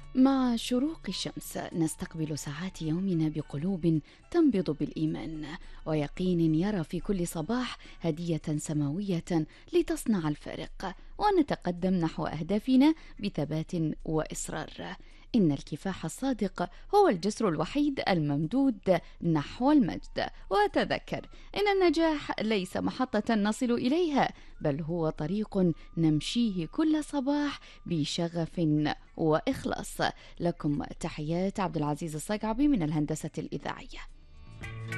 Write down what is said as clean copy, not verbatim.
مع شروق الشمس نستقبل ساعات يومنا بقلوب تنبض بالإيمان ويقين يرى في كل صباح هدية سماوية لتصنع الفارق، ونتقدم نحو أهدافنا بثبات وإصرار. إن الكفاح الصادق هو الجسر الوحيد الممدود نحو المجد. وتذكر إن النجاح ليس محطة نصل إليها، بل هو طريق نمشيه كل صباح بشغف وإخلاص. لكم تحيات عبد العزيز الصقعبي من الهندسة الإذاعية.